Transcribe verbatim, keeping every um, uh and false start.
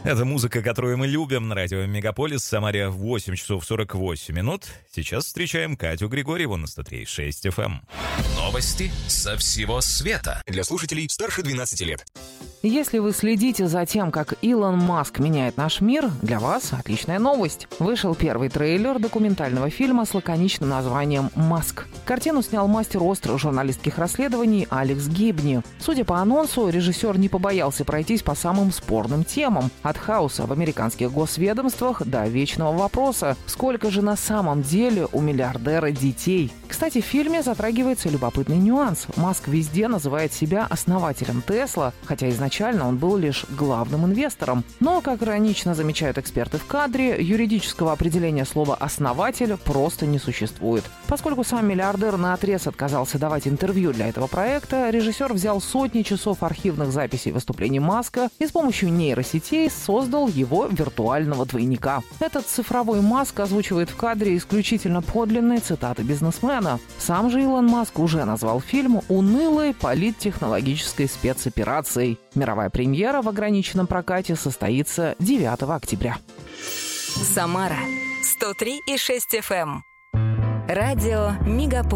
Это музыка, которую мы любим на радио Мегаполис. В Самаре восемь часов сорок восемь минут. Сейчас встречаем Катю Григорьеву на сто три и шесть эф эм. Новости со всего света. Для слушателей старше двенадцати лет. Если вы следите за тем, как Илон Маск меняет наш мир, для вас отличная новость. Вышел первый трейлер документального фильма с лаконичным названием «Маск». Картину снял мастер острых журналистских расследований Алекс Гибни. Судя по анонсу, режиссер не побоялся пройтись по самым спорным темам. От хаоса в американских госведомствах до вечного вопроса: сколько же на самом деле у миллиардера детей? Кстати, в фильме затрагивается любопытный нюанс. Маск везде называет себя основателем Тесла, хотя изначально он был лишь главным инвестором. Но, как иронично замечают эксперты в кадре, юридического определения слова «основатель» просто не существует. Поскольку сам миллиардер наотрез отказался давать интервью для этого проекта, режиссер взял сотни часов архивных записей выступлений Маска и с помощью нейросетей создал его виртуального двойника. Этот цифровой Маск озвучивает в кадре исключительно подлинные цитаты бизнесмена. Сам же Илон Маск уже назвал фильм унылой политтехнологической спецоперацией. Мировая премьера в ограниченном прокате состоится девятого октября. Самара сто три и шесть эф эм. Радио Мегаполис.